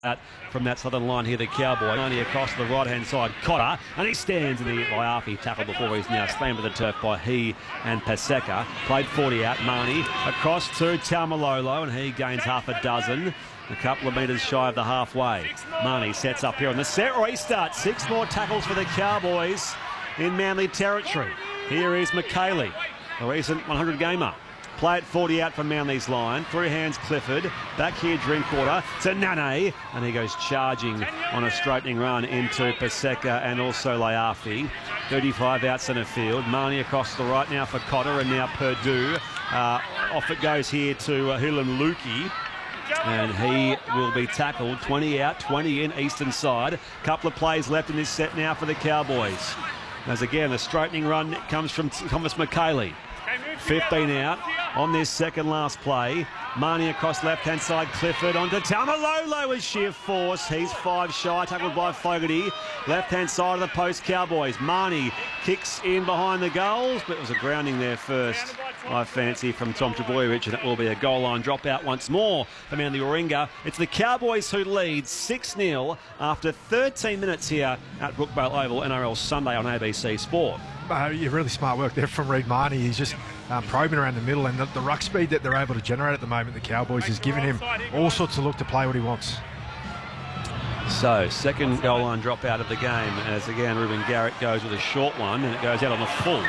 from that southern line here, the Cowboy. Only across the right-hand side, Cotter, and he stands in the Liafi tackle before he's now slammed to the turf by he and Paseka. Played 40 out, Marnie across to Taumalolo, and he gains half a dozen. A couple of metres shy of the halfway. Marnie sets up here on the set restart. 6 more tackles for the Cowboys in Manly territory. Here is McKaylee, a recent 100 gamer. Play it 40 out from Manly's line. Through hands Clifford. Back here Drinkwater to Nane. And he goes charging on a straightening run into Paseka and also Liafi. 35 out centre field. Marnie across the right now for Cotter, and now Purdue. Off it goes here to Hulan Lukey. And he will be tackled. 20 out, 20 in, eastern side. Couple of plays left in this set now for the Cowboys. As again, a straightening run comes from Thomas McKaylee. 15 out on this second last play. Marnie across left-hand side, Clifford onto Taumalolo with sheer force. He's 5 shy, tackled by Fogarty. Left-hand side of the post, Cowboys. Marnie kicks in behind the goals, but it was a grounding there first, I fancy, from Tom Trbojevic, and it will be a goal line dropout once more for Manly Warringah. It's the Cowboys who lead 6-0 after 13 minutes here at Brookvale Oval, NRL Sunday on ABC Sport. Really smart work there from Reid Marnie. He's just probing around the middle, and the ruck speed that they're able to generate at the moment, the Cowboys, is giving him all sorts of look to play what he wants. So, second goal line drop out of the game as again Ruben Garrett goes with a short one, and it goes out on the full.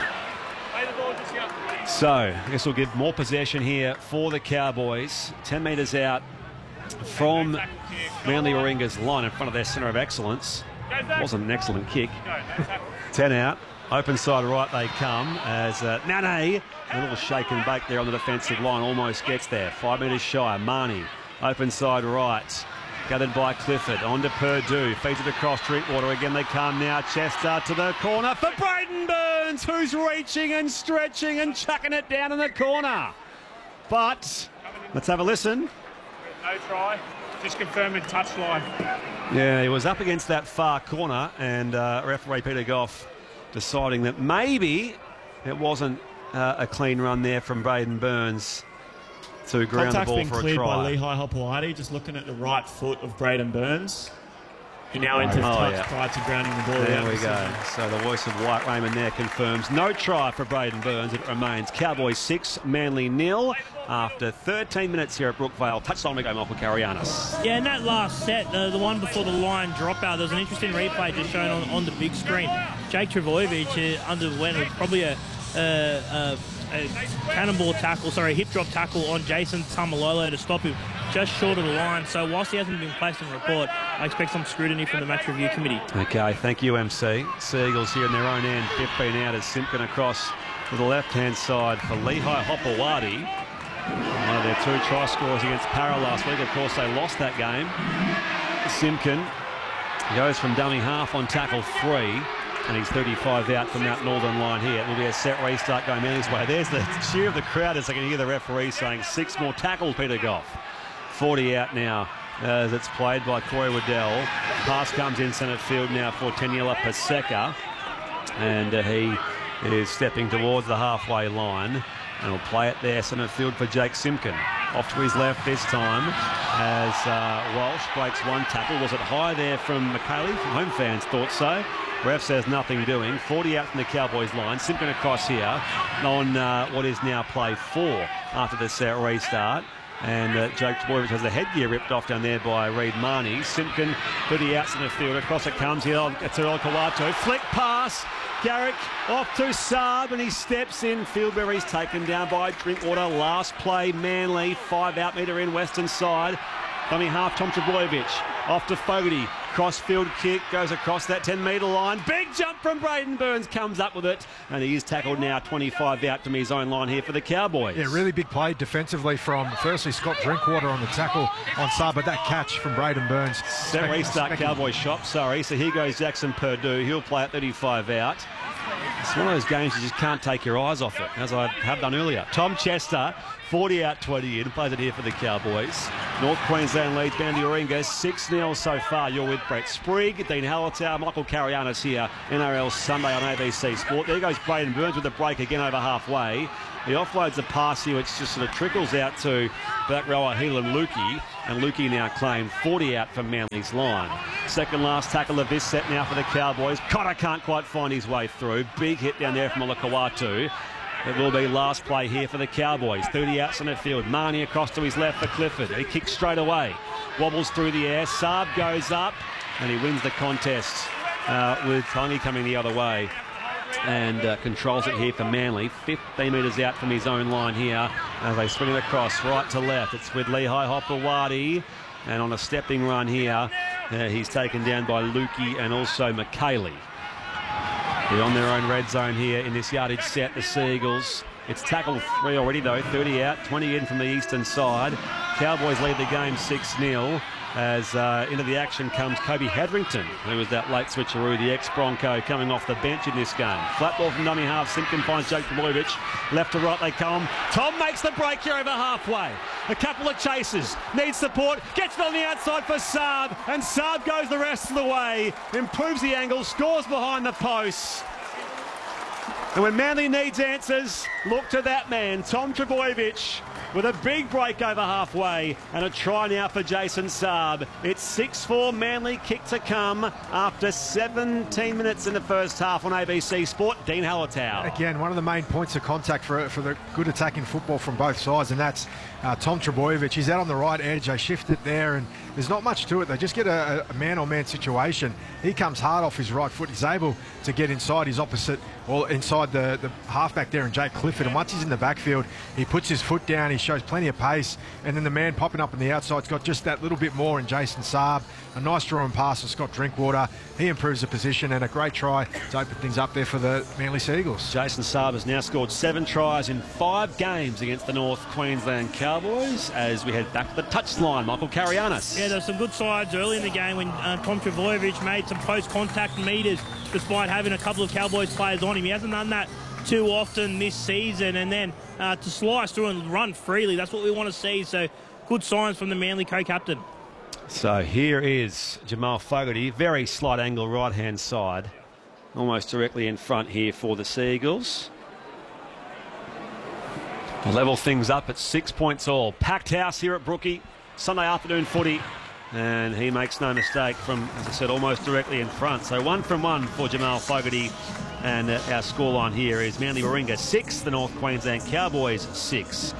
So, this will give more possession here for the Cowboys. 10 metres out from Manly Warringah's line in front of their centre of excellence. Wasn't an excellent kick. 10 out. Open side right they come as Nane, a little shake and bake there on the defensive line, almost gets there. 5 metres shy. Marnie, open side right, gathered by Clifford, on to Purdue, feeds it across Drinkwater. Again they come now. Chester to the corner for Braden Burns, who's reaching and stretching and chucking it down in the corner. But let's have a listen. No try, just confirming touchline. Yeah, he was up against that far corner, and referee Peter Goff deciding that maybe it wasn't a clean run there from Braden Burns to ground the ball for a try. Contact's been cleared by Lehigh Hopewadi, just looking at the right foot of Braden Burns. He now enters touch prior to grounding the ball. There we go. So the voice of White Raymond there confirms no try for Braden Burns. It remains Cowboys 6, Manly 0 after 13 minutes here at Brookvale. Touchdown to go, Michael Karianis. Yeah, in that last set, the one before the line dropout, there's an interesting replay just shown on the big screen. Jake Trbojevic underwent probably a cannonball tackle, hip drop tackle on Jason Taumalolo to stop him just short of the line. So whilst he hasn't been placed in the report, I expect some scrutiny from the match review committee. Okay, thank you, MC. Seagulls here in their own end, 15 out as Simpkin across to the left-hand side for Lehigh Hopewadi. One of their 2 try scorers against Para last week. Of course, they lost that game. Simpkin goes from dummy half on tackle 3. And he's 35 out from that northern line here. It will be a set restart going Manly's way. There's the cheer of the crowd as I can hear the referee saying 6 more tackles, Peter Goff. 40 out now as it's played by Corey Waddell. Pass comes in centre field now for Taniela Paseka. And he is stepping towards the halfway line. And will play it there centre field for Jake Simpkin. Off to his left this time as Walsh breaks one tackle. Was it high there from McKaylee? Home fans thought so. Ref says nothing doing. 40 out from the Cowboys line. Simpkin across here on what is now play 4 after the set restart. And Jake Trbojevic has the headgear ripped off down there by Reid Marnie. Simpkin 30 out in the field. Across it comes here to Olkawato. Flick pass. Garrick off to Saab, and he steps in. Fieldberry's taken down by Drinkwater. Last play, Manly. 5 out metre in western side. Dummy half, Tom Trbojevic. Off to Fogarty. Cross-field kick, goes across that 10-metre line. Big jump from Braden Burns, comes up with it. And he is tackled now 25 out from his own line here for the Cowboys. Yeah, really big play defensively from, firstly, Scott Drinkwater on the tackle on Saab, but that catch from Braden Burns. Set restart Cowboys shop, sorry. So here goes Jackson Purdue. He'll play at 35 out. It's one of those games you just can't take your eyes off it, as I have done earlier. Tom Chester 40 out, 20 in. Plays it here for the Cowboys. North Queensland leads Manly Warringah 6-0 so far. You're with Brett Sprigg, Dean Hallertau, Michael Carianis here. NRL Sunday on ABC Sport. There goes Braden Burns with the break again over halfway. He offloads a pass here, which just sort of trickles out to back rower Helan Lukey. And Lukey now claimed 40 out from Manly's line. Second last tackle of this set now for the Cowboys. Cotter can't quite find his way through. Big hit down there from Olakau'atu. It will be last play here for the Cowboys. 30 out centre field. Marnie across to his left for Clifford. He kicks straight away. Wobbles through the air. Saab goes up and he wins the contest with Tangi coming the other way. And controls it here for Manly. 15 metres out from his own line here as they swing it across right to left. It's with Lehigh Hopewadi, and on a stepping run here he's taken down by Lukey and also McKaylee. They're on their own red zone here in this yardage set, the Seagulls. It's tackled 3 already though, 30 out, 20 in from the eastern side. Cowboys lead the game 6-0. As into the action comes Kobe Hetherington, who was that late switcheroo, the ex-Bronco, coming off the bench in this game. Flat ball from dummy half. Simpkin finds Jake Trbojevic. Left to right they come. Tom makes the break here over halfway. A couple of chases. Needs support. Gets it on the outside for Saab. And Saab goes the rest of the way. Improves the angle. Scores behind the posts. And when Manly needs answers, look to that man, Tom Trbojevic, with a big break over halfway and a try now for Jason Saab. It's 6-4 Manly, kick to come after 17 minutes in the first half on ABC Sport. Dean Hallertau. Again, one of the main points of contact for the good attacking football from both sides, and that's Tom Trbojevic. He's out on the right edge. They shift it there, and there's not much to it. They just get a man-on-man situation. He comes hard off his right foot. He's able to get inside his opposite, or inside the halfback there, and Jake Clifford. And once he's in the backfield, he puts his foot down. He shows plenty of pace, and then the man popping up on the outside's got just that little bit more in Jason Saab. A nice draw and pass to Scott Drinkwater. He improves the position, and a great try to open things up there for the Manly Seagulls. Jason Saab has now scored 7 tries in 5 games against the North Queensland Cowboys. As we head back to the touchline, Michael Carianis. Yeah, there were some good sides early in the game when Tom Trbojevic made some post-contact meters despite having a couple of Cowboys players on him. He hasn't done that too often this season, and then to slice through and run freely, that's what we want to see. So good signs from the Manly co-captain. So here is Jamal Fogarty, very slight angle right hand side, almost directly in front here for the Seagulls. Level things up at 6 points all. Packed house here at Brookie, Sunday afternoon footy, and he makes no mistake from, as I said, almost directly in front. So 1 from 1 for Jamal Fogarty. And our scoreline here is Manly Warringah 6, the North Queensland Cowboys 6.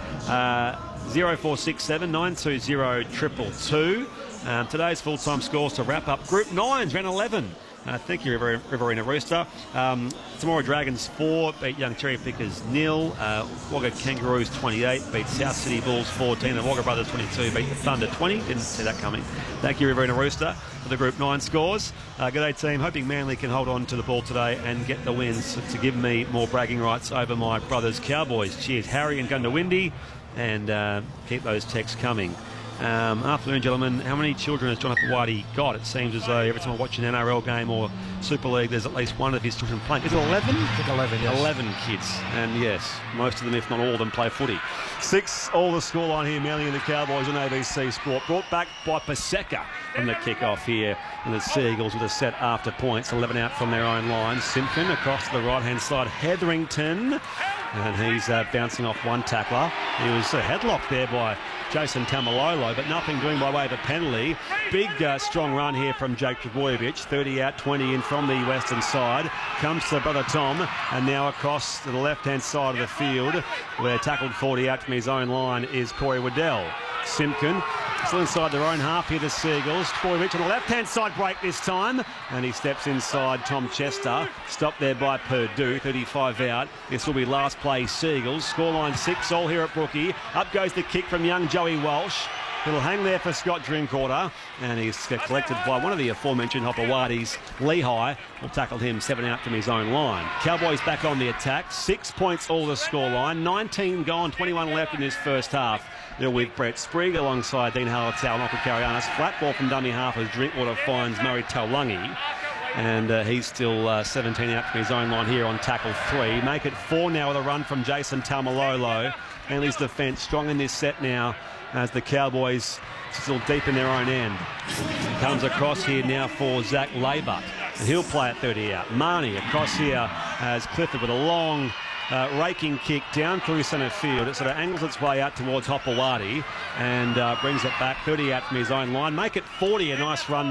0467 920 222. Today's full-time scores to wrap up Group 9's round 11. Thank you, Riverina Rooster. Temora Dragons 4, beat Young Cherry Pickers 0. Wagga Kangaroos 28, beat South City Bulls 14. The Wagga Brothers 22, beat the Thunder 20. Didn't see that coming. Thank you, Riverina Rooster, for the Group 9 scores. Good day, team. Hoping Manly can hold on to the ball today and get the wins to give me more bragging rights over my brothers Cowboys. Cheers, Harry and Gundawindi, and keep those texts coming. Afternoon, gentlemen. How many children has John Whitey got? It seems as though every time I watch an NRL game or Super League, there's at least one of his children playing. Is it 11? I think 11, yes. 11 kids. And yes, most of them, if not all of them, play footy. 6 all the scoreline here, Manly and the Cowboys on ABC Sport. Brought back by Paseka from the kick-off here. And the Seagulls with a set after points. 11 out from their own line. Simpkin across to the right-hand side. Hetherington. And he's bouncing off one tackler. He was headlocked there by Jason Tamalolo, but nothing doing by way of a penalty. Big, strong run here from Jake Trbojevic. 30 out, 20 in from the western side. Comes to brother Tom, and now across to the left-hand side of the field, where tackled 40 out from his own line is Corey Waddell. Simpkin still inside their own half here, the Seagulls. Trbojevic on the left-hand side break this time, and he steps inside Tom Chester. Stopped there by Purdue, 35 out. This will be last play Seagulls. Scoreline 6 all here at Brookie. Up goes the kick from young Joey Walsh. It'll hang there for Scott Drinkwater, and he's collected by one of the aforementioned Hopewadi's, Lehigh, who tackled him 7 out from his own line. Cowboys back on the attack, 6 points all the scoreline, 19 gone, 21 left in this first half. They're with Brett Sprigg alongside Dean Hallertau and Michael Carianis. Flat ball from dummy half as Drinkwater finds Murray Taulungi. And he's still 17 out from his own line here on tackle 3. Make it 4 now with a run from Jason Taumalolo. Manly's defence strong in this set now as the Cowboys still deep in their own end. Comes across here now for Zach Laybutt, and he'll play at 30 out. Marnie across here as Clifford with a long raking kick down through centre field. It sort of angles its way out towards Hopewadi and brings it back 30 out from his own line. Make it 40, a nice run.